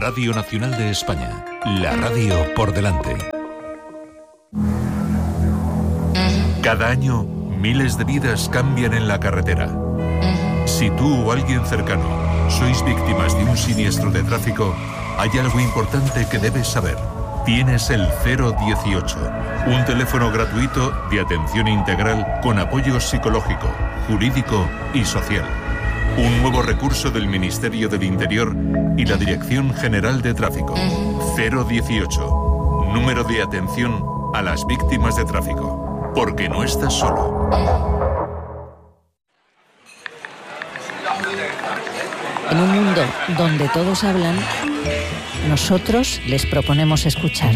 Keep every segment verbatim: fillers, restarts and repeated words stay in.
Radio Nacional de España, la radio por delante. Cada año, miles de vidas cambian en la carretera. Si tú o alguien cercano sois víctimas de un siniestro de tráfico, hay algo importante que debes saber. Tienes el cero dieciocho, un teléfono gratuito de atención integral con apoyo psicológico, jurídico y social. Un nuevo recurso del Ministerio del Interior y la Dirección General de Tráfico. cero dieciocho, número de atención a las víctimas de tráfico. Porque no estás solo. En un mundo donde todos hablan, nosotros les proponemos escuchar.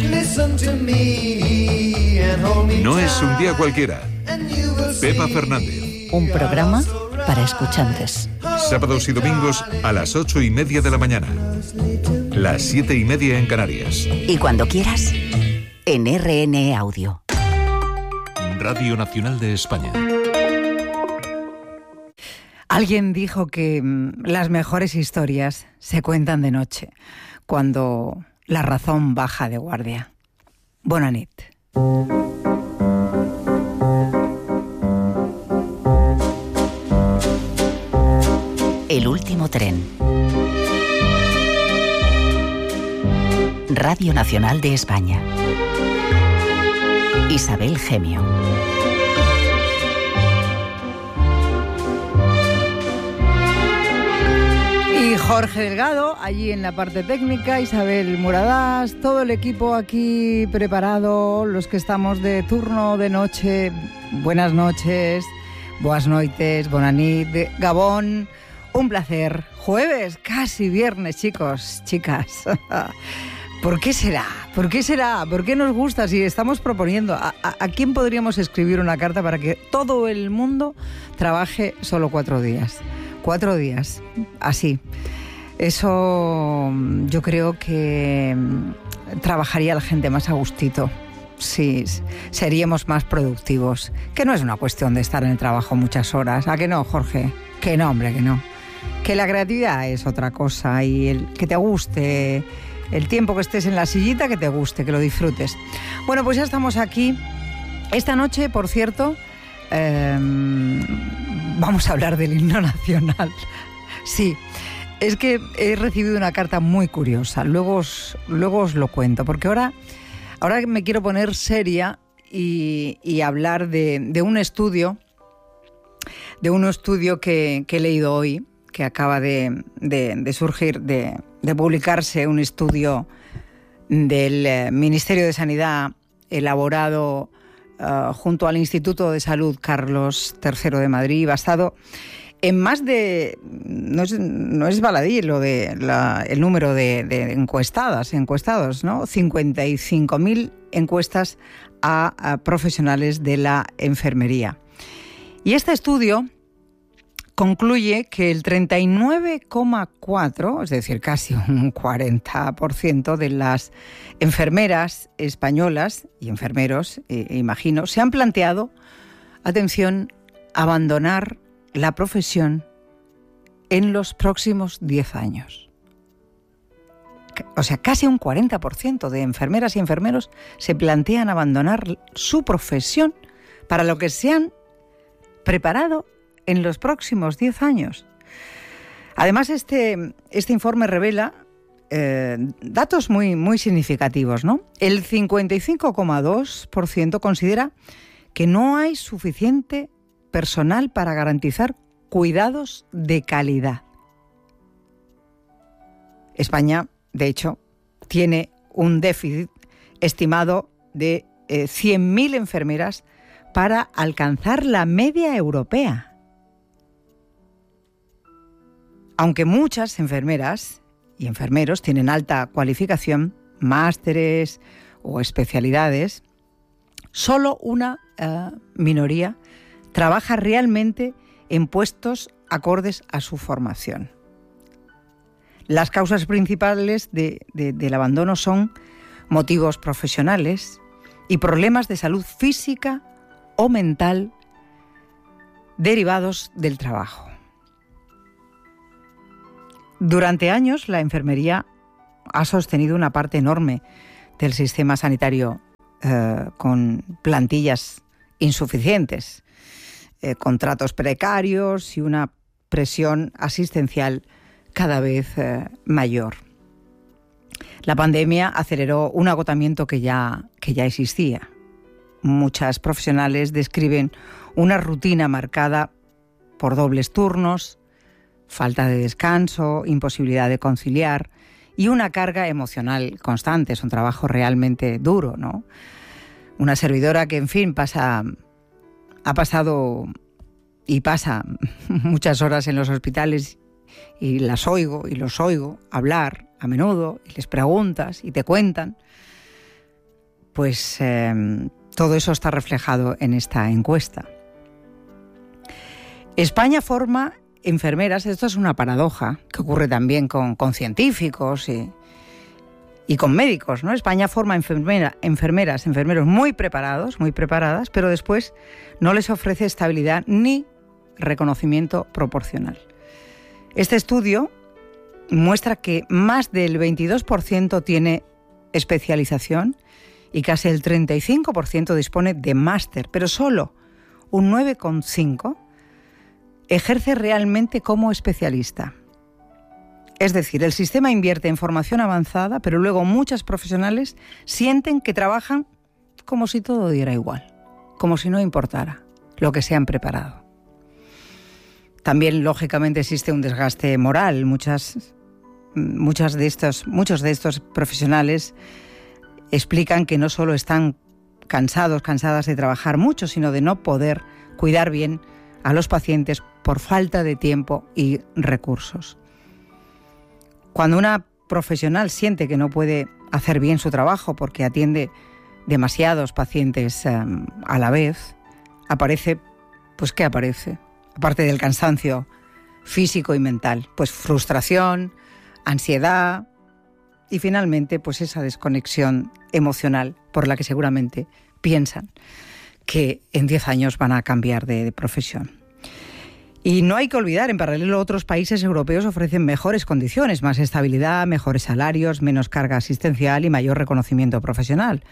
No es un día cualquiera. Pepa Fernández. Un programa para escuchantes. Sábados y domingos a las ocho y media de la mañana. Las siete y media en Canarias. Y cuando quieras, en R N E Audio. Radio Nacional de España. Alguien dijo que mm, las mejores historias se cuentan de noche, cuando la razón baja de guardia. Bona nit. El último tren. Radio Nacional de España. Isabel Gemio. Y Jorge Delgado, allí en la parte técnica, Isabel Muradás, todo el equipo aquí preparado, los que estamos de turno de noche, buenas noches, boas noites, bona nit, Gabón, un placer. Jueves, casi viernes, chicos, chicas. ¿Por qué será? ¿Por qué será? ¿Por qué nos gusta? Si estamos proponiendo, ¿a, a, ¿a quién podríamos escribir una carta para que todo el mundo trabaje solo cuatro días? Cuatro días, así. Eso yo creo que trabajaría la gente más a gustito. Sí, seríamos más productivos. Que no es una cuestión de estar en el trabajo muchas horas. ¿A que no, Jorge? Que no, hombre, que no. Que la creatividad es otra cosa y el que te guste, el tiempo que estés en la sillita, que te guste, que lo disfrutes. Bueno, pues ya estamos aquí. Esta noche, por cierto, eh, vamos a hablar del himno nacional. Sí, es que he recibido una carta muy curiosa. Luego os, luego os lo cuento, porque ahora, ahora me quiero poner seria y, y hablar de, de un estudio, de un estudio que, que he leído hoy, que acaba de, de, de surgir, de, de publicarse, un estudio del Ministerio de Sanidad elaborado uh, junto al Instituto de Salud Carlos tercero de Madrid, basado en más de, no es, no es baladí lo de la, el número de, de encuestadas, encuestados, ¿no? cincuenta y cinco mil encuestas a, a profesionales de la enfermería. Y este estudio concluye que el treinta y nueve coma cuatro, es decir, casi un cuarenta por ciento de las enfermeras españolas y enfermeros, eh, imagino, se han planteado, atención, abandonar la profesión en los próximos diez años. O sea, casi un cuarenta por ciento de enfermeras y enfermeros se plantean abandonar su profesión para lo que se han preparado en los próximos diez años. Además, este, este informe revela eh, datos muy, muy significativos, ¿no? El cincuenta y cinco coma dos por ciento considera que no hay suficiente personal para garantizar cuidados de calidad. España, de hecho, tiene un déficit estimado de eh, cien mil enfermeras para alcanzar la media europea. Aunque muchas enfermeras y enfermeros tienen alta cualificación, másteres o especialidades, solo una uh, minoría trabaja realmente en puestos acordes a su formación. Las causas principales de, de, del abandono son motivos profesionales y problemas de salud física o mental derivados del trabajo. Durante años, la enfermería ha sostenido una parte enorme del sistema sanitario eh, con plantillas insuficientes, eh, contratos precarios y una presión asistencial cada vez eh, mayor. La pandemia aceleró un agotamiento que ya, que ya existía. Muchas profesionales describen una rutina marcada por dobles turnos, falta de descanso, imposibilidad de conciliar y una carga emocional constante. Es un trabajo realmente duro, ¿no? Una servidora que, en fin, pasa, ha pasado y pasa muchas horas en los hospitales y las oigo y los oigo hablar a menudo y les preguntas y te cuentan, pues eh, todo eso está reflejado en esta encuesta. España forma enfermeras, esto es una paradoja que ocurre también con, con científicos y, y con médicos, ¿no? España forma enfermera, enfermeras, enfermeros muy preparados, muy preparadas, pero después no les ofrece estabilidad ni reconocimiento proporcional. Este estudio muestra que más del veintidós por ciento tiene especialización y casi el treinta y cinco por ciento dispone de máster, pero solo un nueve coma cinco por ciento ejerce realmente como especialista. Es decir, el sistema invierte en formación avanzada, pero luego muchas profesionales sienten que trabajan como si todo diera igual, como si no importara lo que se han preparado. También, lógicamente, existe un desgaste moral. Muchas, muchas de estos, muchos de estos profesionales explican que no solo están cansados, cansadas de trabajar mucho, sino de no poder cuidar bien a los pacientes por falta de tiempo y recursos. Cuando una profesional siente que no puede hacer bien su trabajo porque atiende demasiados pacientes eh, a la vez, aparece, pues ¿qué aparece? Aparte del cansancio físico y mental, pues frustración, ansiedad y finalmente pues esa desconexión emocional por la que seguramente piensan que en diez años van a cambiar de, de profesión. Y no hay que olvidar, en paralelo otros países europeos ofrecen mejores condiciones, más estabilidad, mejores salarios, menos carga asistencial y mayor reconocimiento profesional.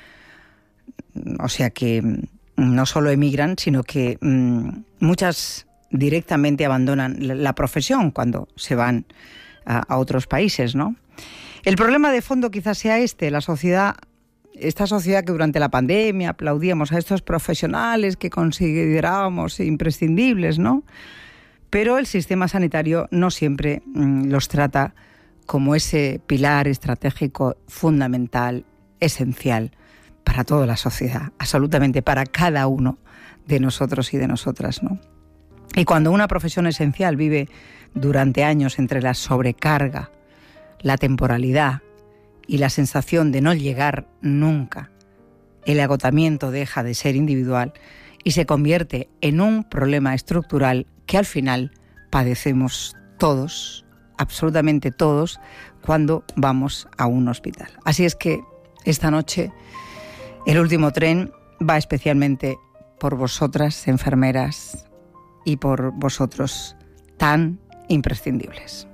O sea que no solo emigran, sino que mmm, muchas directamente abandonan la profesión cuando se van a, a otros países, ¿no? El problema de fondo quizás sea este, la sociedad, esta sociedad que durante la pandemia aplaudíamos a estos profesionales que considerábamos imprescindibles, ¿no? Pero el sistema sanitario no siempre mmm, los trata como ese pilar estratégico fundamental, esencial para toda la sociedad, absolutamente para cada uno de nosotros y de nosotras, ¿no? Y cuando una profesión esencial vive durante años entre la sobrecarga, la temporalidad y la sensación de no llegar nunca, el agotamiento deja de ser individual y se convierte en un problema estructural que al final padecemos todos, absolutamente todos, cuando vamos a un hospital. Así es que esta noche el último tren va especialmente por vosotras, enfermeras, y por vosotros tan imprescindibles.